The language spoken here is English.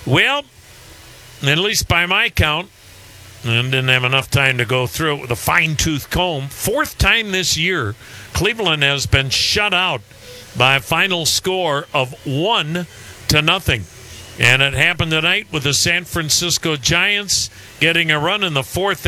Well, at least by my count, and didn't have enough time to go through it with a fine-tooth comb, fourth time this year, Cleveland has been shut out by a final score of 1-0. And it happened tonight with the San Francisco Giants getting a run in the fourth